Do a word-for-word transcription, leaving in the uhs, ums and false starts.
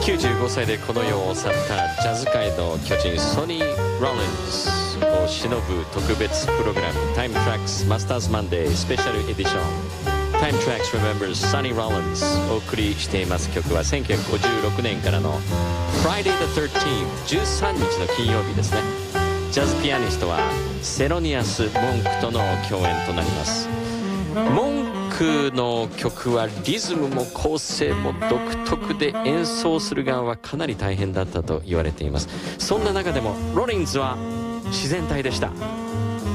きゅうじゅうごさいでこの世を去ったジャズ界の巨人ソニー・ロリンズを偲ぶ特別プログラム Time Tracks Masters Monday スペシャルエディション Time Tracks Remembers Sonny Rollins お送りしています曲はせんきゅうひゃくごじゅうろくねんからの Friday the じゅうさんにちじゅうさんにちの金曜日ですね。ジャズピアニストはセロニアス・モンクとの共演となります。モンクの曲はリズムも構成も独特で演奏する側はかなり大変だったと言われています。そんな中でもロリンズは自然体でした。